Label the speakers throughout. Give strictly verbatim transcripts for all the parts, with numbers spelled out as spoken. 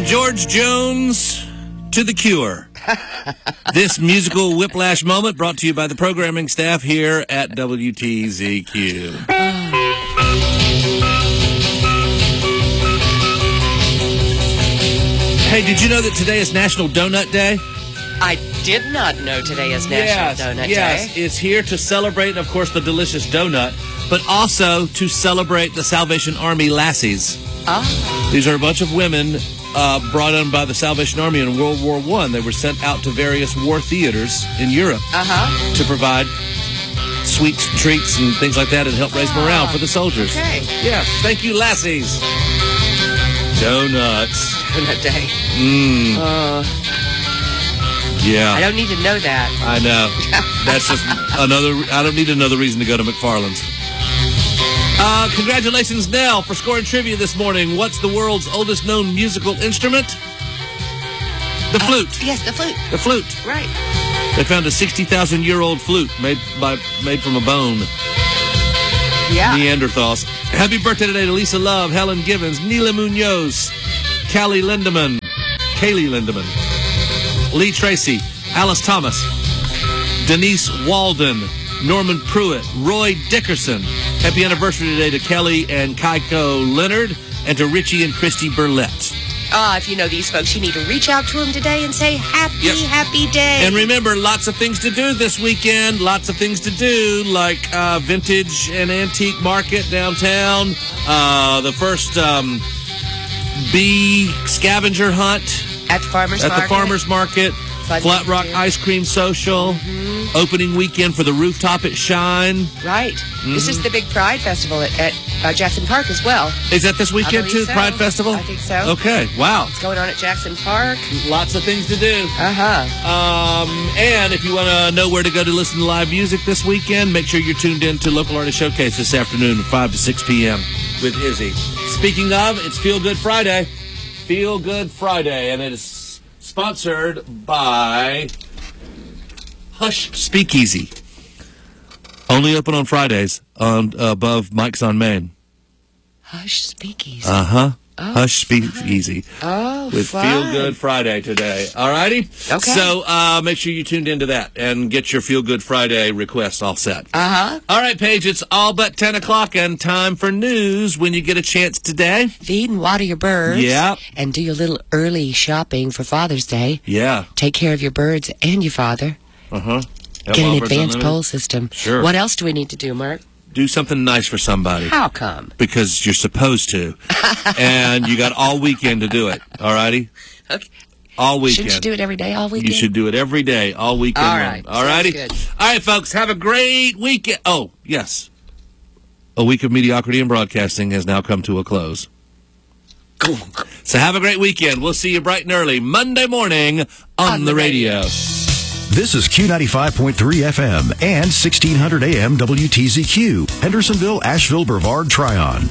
Speaker 1: George Jones to The Cure. This musical whiplash moment brought to you by the programming staff here at W T Z Q. Hey, did you know that today is National Donut Day?
Speaker 2: I did not know today is National
Speaker 1: yes,
Speaker 2: Donut
Speaker 1: yes.
Speaker 2: Day.
Speaker 1: It's here to celebrate, of course, the delicious donut, but also to celebrate the Salvation Army lassies.
Speaker 2: Oh.
Speaker 1: These are a bunch of women uh, brought in by the Salvation Army in World War One. They were sent out to various war theaters in Europe
Speaker 2: uh-huh.
Speaker 1: to provide sweets, treats, and things like that and help raise morale for the soldiers.
Speaker 2: Okay.
Speaker 1: Yes. Thank you, lassies. Donuts.
Speaker 2: Donut Day.
Speaker 1: Mmm.
Speaker 2: Uh,
Speaker 1: yeah.
Speaker 2: I don't need to know that.
Speaker 1: I know. That's just another... I don't need another reason to go to McFarland's. Uh, congratulations, Nell, for scoring trivia this morning. What's the world's oldest known musical instrument? The flute.
Speaker 2: Uh, yes, the flute.
Speaker 1: The flute.
Speaker 2: Right.
Speaker 1: They found a sixty thousand year old flute made by made from a bone.
Speaker 2: Yeah.
Speaker 1: Neanderthals. Happy birthday today to Lisa Love, Helen Givens, Neela Munoz, Callie Lindemann, Kaylee Lindemann, Lee Tracy, Alice Thomas, Denise Walden, Norman Pruitt, Roy Dickerson. Happy anniversary today to Kelly and Kaiko Leonard and to Richie and Christy Burlett.
Speaker 2: Ah, uh, if you know these folks, you need to reach out to them today and say, happy,
Speaker 1: yep.
Speaker 2: happy day.
Speaker 1: And remember, lots of things to do this weekend. Lots of things to do, like uh, vintage and antique market downtown. Uh, the first um, bee scavenger hunt.
Speaker 2: At the farmer's
Speaker 1: At
Speaker 2: market.
Speaker 1: the farmer's market.
Speaker 2: Fun
Speaker 1: Flat Rock Ice Cream Social. Mm-hmm. Opening weekend for the rooftop at Shine.
Speaker 2: Right. Mm-hmm. This is the big Pride Festival at, at uh, Jackson Park as well.
Speaker 1: Is that this weekend too,
Speaker 2: so.
Speaker 1: Pride Festival?
Speaker 2: I think so.
Speaker 1: Okay, wow.
Speaker 2: It's going on at Jackson Park.
Speaker 1: Lots of things to do.
Speaker 2: Uh-huh.
Speaker 1: Um, and if you want to know where to go to listen to live music this weekend, make sure you're tuned in to Local Artist Showcase this afternoon from five to six p.m. with Izzy. Speaking of, it's Feel Good Friday. Feel Good Friday, and it is sponsored by Hush Speakeasy. Only open on Fridays on uh, above Mike's on Main.
Speaker 2: Hush Speakeasy.
Speaker 1: Uh-huh.
Speaker 2: Oh,
Speaker 1: Hush Speakeasy.
Speaker 2: Oh,
Speaker 1: with
Speaker 2: fun.
Speaker 1: Feel Good Friday today. All righty?
Speaker 2: Okay.
Speaker 1: So uh, make sure you tuned into that and get your Feel Good Friday requests all set.
Speaker 2: Uh-huh.
Speaker 1: All right, Paige, it's all but ten o'clock and time for news when you get a chance today.
Speaker 2: Feed and water your birds.
Speaker 1: Yeah.
Speaker 2: And do your little early shopping for Father's Day.
Speaker 1: Yeah.
Speaker 2: Take care of your birds and your father.
Speaker 1: Uh-huh.
Speaker 2: Get an advanced poll system.
Speaker 1: Sure.
Speaker 2: What else do we need to do, Mark?
Speaker 1: Do something nice for somebody.
Speaker 2: How come?
Speaker 1: Because you're supposed to. And you got all weekend to do it. All righty?
Speaker 2: Okay.
Speaker 1: All weekend.
Speaker 2: Shouldn't you do it every day, all weekend?
Speaker 1: You should do it every day, all weekend.
Speaker 2: All right.
Speaker 1: All righty?
Speaker 2: Good.
Speaker 1: All right, folks. Have a great weekend. Oh, yes. A week of mediocrity in broadcasting has now come to a close.
Speaker 2: Cool.
Speaker 1: So have a great weekend. We'll see you bright and early Monday morning on, on the, the radio. radio.
Speaker 3: This is Q ninety-five point three F M and sixteen hundred A M W T Z Q, Hendersonville, Asheville, Brevard, Tryon.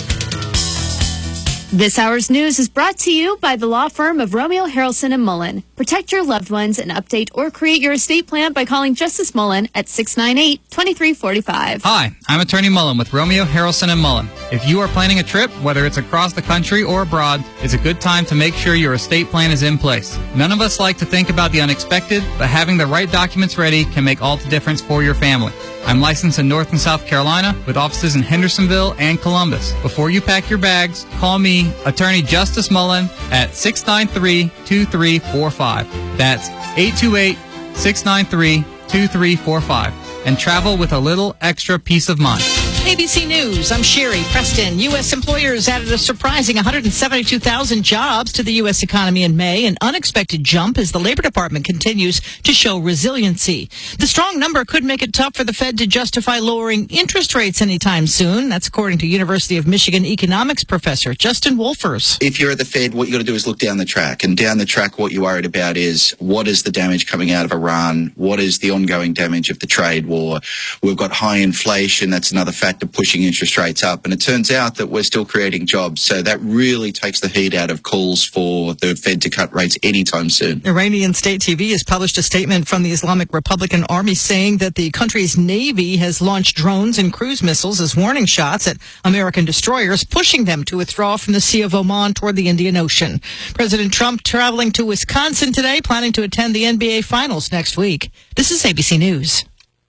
Speaker 4: This hour's news is brought to you by the law firm of Romeo Harrelson and Mullen. Protect your loved ones and update or create your estate plan by calling Justice Mullen at six nine eight, two three four five.
Speaker 5: Hi, I'm Attorney Mullen with Romeo Harrelson and Mullen. If you are planning a trip, whether it's across the country or abroad, it's a good time to make sure your estate plan is in place. None of us like to think about the unexpected, but having the right documents ready can make all the difference for your family. I'm licensed in North and South Carolina with offices in Hendersonville and Columbus. Before you pack your bags, call me, Attorney Justice Mullen, at six nine three, two three four five. That's eight two eight, six nine three, two three four five. And travel with a little extra peace of mind.
Speaker 6: A B C News, I'm Sherry Preston. U S employers added a surprising one hundred seventy-two thousand jobs to the U S economy in May, an unexpected jump as the Labor Department continues to show resiliency. The strong number could make it tough for the Fed to justify lowering interest rates anytime soon. That's according to University of Michigan economics professor Justin Wolfers.
Speaker 7: If you're at the Fed, what you got to do is look down the track. And down the track, what you're worried about is what is the damage coming out of Iran? What is the ongoing damage of the trade war? We've got high inflation. That's another factor fact of pushing interest rates up. And it turns out that we're still creating jobs. So that really takes the heat out of calls for the Fed to cut rates anytime soon.
Speaker 6: Iranian state T V has published a statement from the Islamic Republican Army saying that the country's Navy has launched drones and cruise missiles as warning shots at American destroyers, pushing them to withdraw from the Sea of Oman toward the Indian Ocean. President Trump traveling to Wisconsin today, planning to attend the N B A Finals next week. This is A B C News.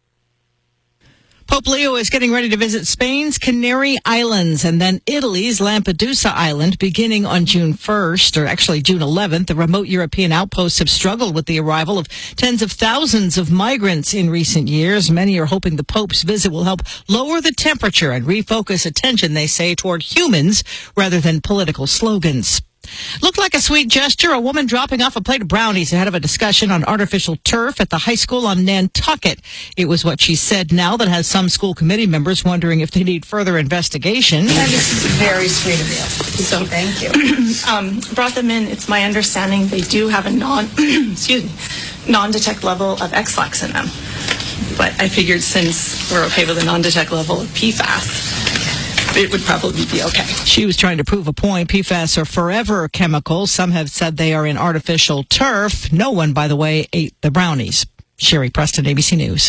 Speaker 6: Pope Leo is getting ready to visit Spain's Canary Islands and then Italy's Lampedusa Island beginning on June first, or actually June eleventh. The remote European outposts have struggled with the arrival of tens of thousands of migrants in recent years. Many are hoping the Pope's visit will help lower the temperature and refocus attention, they say, toward humans rather than political slogans. Looked like a sweet gesture, a woman dropping off a plate of brownies ahead of a discussion on artificial turf at the high school on Nantucket. It was what she said now that has some school committee members wondering if they need further investigation.
Speaker 8: That is very sweet of you. So thank you. um, brought them in. It's my understanding they do have a non, excuse me, non-detect level of X-Lax in them. But I figured since we're okay with a non-detect level of P FAS, it would probably be okay.
Speaker 6: She was trying to prove a point. P FAS are forever chemicals. Some have said they are in artificial turf. No one, by the way, ate the brownies. Sherry Preston, A B C News.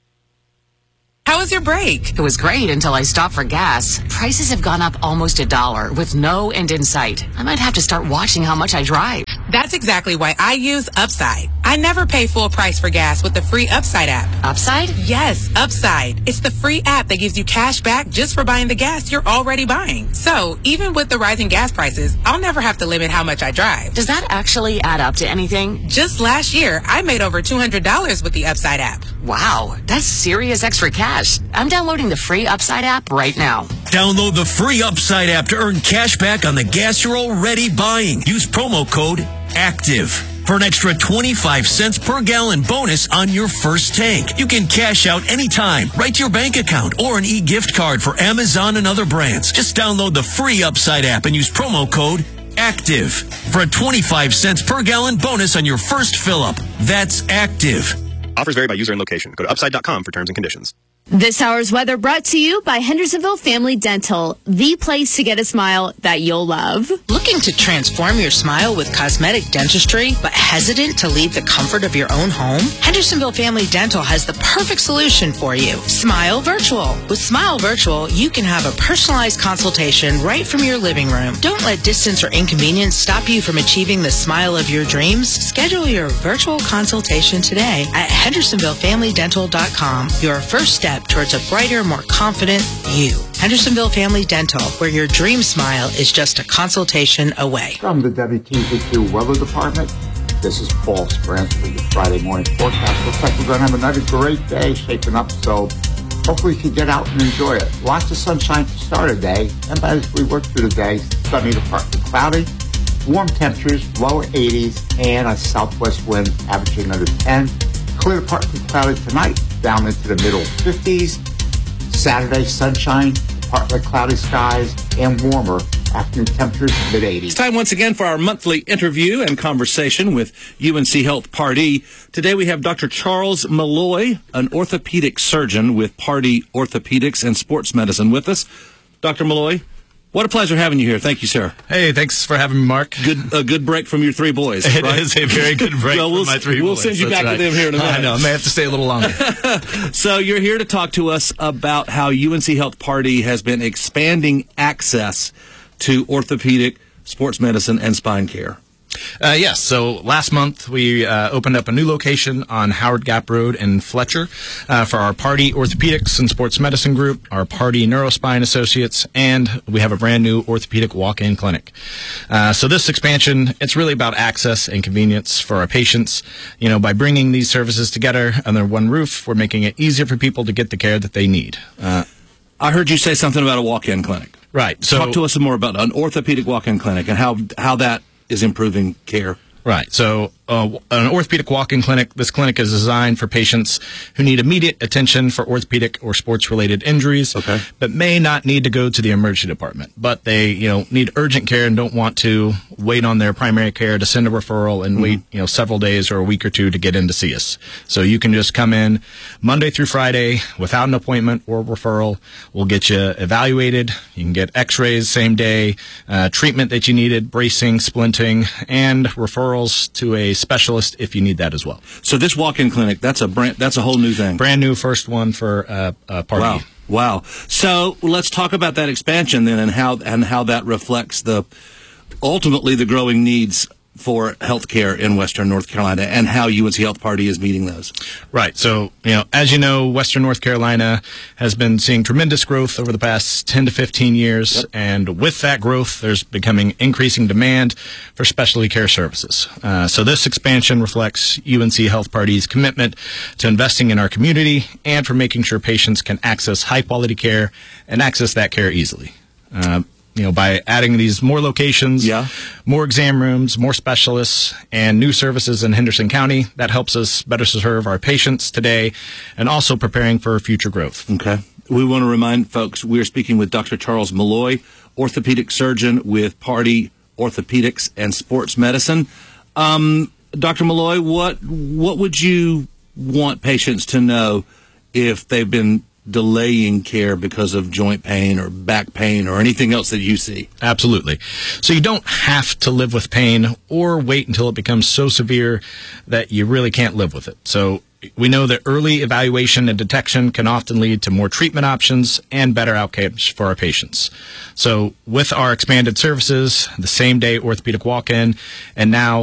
Speaker 9: How was your break? It was great until I stopped for gas. Prices have gone up almost a dollar with no end in sight. I might have to start watching how much I drive.
Speaker 10: That's exactly why I use Upside. I never pay full price for gas with the free Upside app.
Speaker 9: Upside?
Speaker 10: Yes, Upside. It's the free app that gives you cash back just for buying the gas you're already buying. So even with the rising gas prices, I'll never have to limit how much I drive.
Speaker 9: Does that actually add up to anything?
Speaker 10: Just last year, I made over two hundred dollars with the Upside app.
Speaker 9: Wow, that's serious extra cash. I'm downloading the free Upside app right now.
Speaker 11: Download the free Upside app to earn cash back on the gas you're already buying. Use promo code ACTIVE for an extra twenty-five cents per gallon bonus on your first tank. You can cash out anytime, right to your bank account, or an e-gift card for Amazon and other brands. Just download the free Upside app and use promo code ACTIVE for a twenty-five cents per gallon bonus on your first fill-up. That's ACTIVE.
Speaker 12: Offers vary by user and location. Go to upside dot com for terms and conditions.
Speaker 4: This hour's weather brought to you by Hendersonville Family Dental, the place to get a smile that you'll love.
Speaker 6: Looking to transform your smile with cosmetic dentistry, but hesitant to leave the comfort of your own home? Hendersonville Family Dental has the perfect solution for you. Smile Virtual. With Smile Virtual, you can have a personalized consultation right from your living room. Don't let distance or inconvenience stop you from achieving the smile of your dreams. Schedule your virtual consultation today at hendersonville family dental dot com. Your first step towards a brighter, more confident you. Hendersonville Family Dental, where your dream smile is just a consultation away.
Speaker 13: From the W T Z Q Weather Department, this is Paul Sprint with your Friday morning forecast. Looks like we're going to have another great day shaping up, so hopefully you can get out and enjoy it. Lots of sunshine to start a day, and as we work through the day, sunny to partly cloudy, warm temperatures, lower eighties, and a southwest wind averaging under ten. Clear to partly cloudy tonight, down into the middle fifties. Saturday, sunshine, partly cloudy skies, and warmer. Afternoon temperatures, mid eighties.
Speaker 1: It's time once again for our monthly interview and conversation with U N C Health Pardee. Today we have Doctor Charles Malloy, an orthopedic surgeon with Pardee Orthopedics and Sports Medicine with us. Doctor Malloy, what a pleasure having you here. Thank you, sir.
Speaker 14: Hey, thanks for having me, Mark.
Speaker 1: Good, a good break from your three boys.
Speaker 14: It
Speaker 1: right?
Speaker 14: is a very good break
Speaker 1: well, we'll,
Speaker 14: from my three
Speaker 1: we'll
Speaker 14: boys.
Speaker 1: We'll send you
Speaker 14: That's
Speaker 1: back
Speaker 14: right.
Speaker 1: to them here in a minute.
Speaker 14: I know. I may have to stay a little longer.
Speaker 1: So you're here to talk to us about how U N C Health Pardee has been expanding access to orthopedic, sports medicine, and spine care.
Speaker 14: Uh, yes, so last month we uh, opened up a new location on Howard Gap Road in Fletcher uh, for our Pardee Orthopedics and Sports Medicine Group, our Pardee Neurospine Associates, and we have a brand new orthopedic walk-in clinic. Uh, so this expansion, it's really about access and convenience for our patients. You know, by bringing these services together under one roof, we're making it easier for people to get the care that they need. Uh,
Speaker 1: I heard you say something about a walk-in clinic.
Speaker 14: Right. So
Speaker 1: talk to us some more about an orthopedic walk-in clinic and how how that is improving care.
Speaker 14: Right. So uh, an orthopedic walk-in clinic. This clinic is designed for patients who need immediate attention for orthopedic or sports-related injuries, okay. but may not need to go to the emergency department. But they, you know, need urgent care and don't want to wait on their primary care to send a referral and mm-hmm. wait, you know, several days or a week or two to get in to see us. So you can just come in Monday through Friday without an appointment or referral. We'll get you evaluated. You can get x-rays same day, uh, treatment that you needed, bracing, splinting, and referrals to a specialist if you need that as well.
Speaker 1: So this walk-in clinic, that's a brand, that's a whole new thing.
Speaker 14: Brand new, first one for uh, uh, Part
Speaker 1: Wow.
Speaker 14: E.
Speaker 1: Wow. So let's talk about that expansion then, and how and how that reflects the ultimately the growing needs for healthcare in Western North Carolina, and how U N C Health Party is meeting those.
Speaker 14: Right. So, you know, as you know, Western North Carolina has been seeing tremendous growth over the past ten to fifteen years. Yep. And with that growth, there's becoming increasing demand for specialty care services. Uh, so this expansion reflects U N C Health Party's commitment to investing in our community and for making sure patients can access high quality care and access that care easily. Uh, You know, by adding these more locations, yeah. more exam rooms, more specialists, and new services in Henderson County, that helps us better serve our patients today and also preparing for future growth.
Speaker 1: Okay. We want to remind folks we're speaking with Doctor Charles Malloy, orthopedic surgeon with Party Orthopedics and Sports Medicine. Um, Doctor Malloy, what what would you want patients to know if they've been delaying care because of joint pain or back pain or anything else that you see?
Speaker 14: Absolutely. So you don't have to live with pain or wait until it becomes so severe that you really can't live with it. So we know that early evaluation and detection can often lead to more treatment options and better outcomes for our patients. So with our expanded services, the same day orthopedic walk-in, and now